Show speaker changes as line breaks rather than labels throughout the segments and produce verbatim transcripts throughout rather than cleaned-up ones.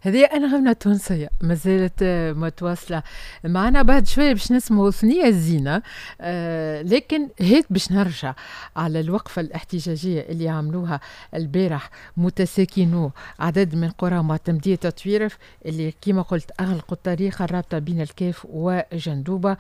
هذه أنغامنا تونسية ما زالت متواصلة معنا. بعد شوية باش نسمعوا ثنية الزينة، آه لكن هيك باش نرجع على الوقفة الاحتجاجية اللي عملوها البارح متساكنو عدد من قرى معتمدية تطويرف اللي كما قلت أغلقوا الطريق الرابطة بين الكاف وجندوبة،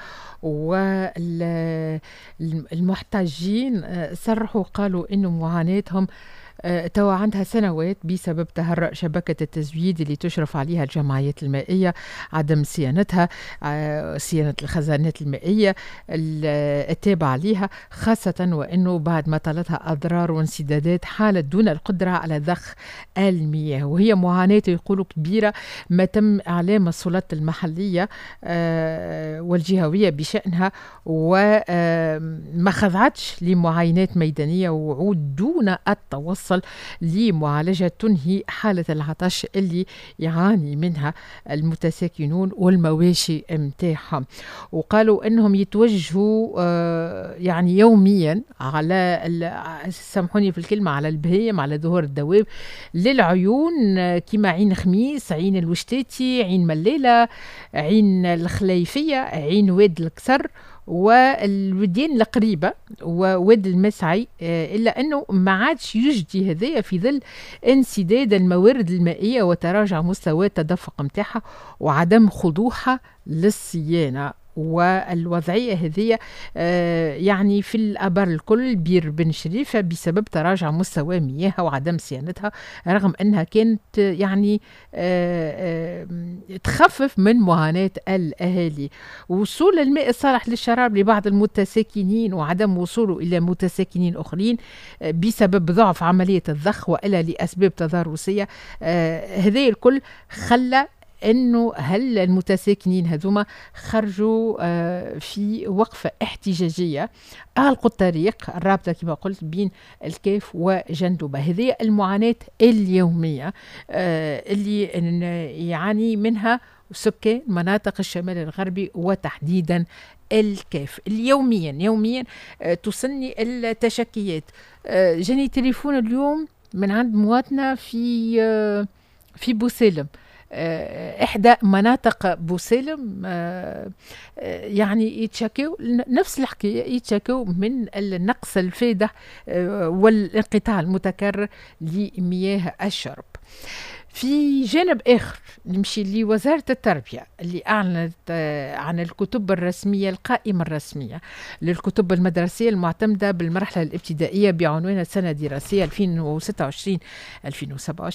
والمحتجين صرحوا قالوا إنه معاناتهم توا عندها سنوات بسبب تهرأ شبكة التزويد اللي تشرف عليها الجمعيات المائية، عدم صيانتها، صيانة الخزانات المائية التابعة لها، خاصة وأنه بعد ما طالتها أضرار وانسدادات حالت دون القدرة على ضخ المياه، وهي معاناة يقولوا كبيرة ما تم إعلام السلطات المحلية والجهوية بشأنها، وما خضعتش لمعاينات ميدانية ووعود دون التوصل لمعالجة تنهي حالة العطش اللي يعاني منها المتساكنون والمواشي متاعهم. وقالوا انهم يتوجهوا آه يعني يوميا على سامحوني في الكلمة على البهيم، على ظهور الدواب للعيون، آه كما عين خميس، عين الوشتاتي، عين مليلة، عين الخليفية، عين واد الكسر والوديان القريبة وواد المسعي، إلا أنه ما عادش يجدي هذايا في ظل انسداد الموارد المائية وتراجع مستوى التدفق متاعها وعدم خضوعها للصيانة. والوضعية هذه آه يعني في الأبار الكل بير بن شريفة بسبب تراجع مستوى مياهها وعدم صيانتها، رغم أنها كانت يعني آه آه تخفف من معاناة الأهالي. وصول الماء الصالح للشراب لبعض المتساكنين وعدم وصوله إلى متساكنين أخرين آه بسبب ضعف عملية الضخ وإلا لأسباب تضاريسية، آه هذه الكل خلى انه هل المتساكنين هذوما خرجوا آه في وقفه احتجاجيه، اغلقوا الطريق الرابطه كما قلت بين الكاف وجندوبه. هذه المعاناه اليوميه آه اللي يعاني منها سكان مناطق الشمال الغربي وتحديدا الكاف. اليوميا يوميا آه توصلني التشكيات. آه جاني تليفون اليوم من عند مواطنه في آه في بوسلم، إحدى مناطق بوسلم، يعني يتشكوا نفس الحكاية، يتشكوا من النقص الفادح والانقطاع المتكرر لمياه الشرب. في جانب آخر نمشي لوزارة التربية اللي أعلنت عن الكتب الرسمية، القائمة الرسمية للكتب المدرسية المعتمدة بالمرحلة الابتدائية بعنوان السنة الدراسية ألفين وستة وعشرين ألفين وسبعة وعشرين.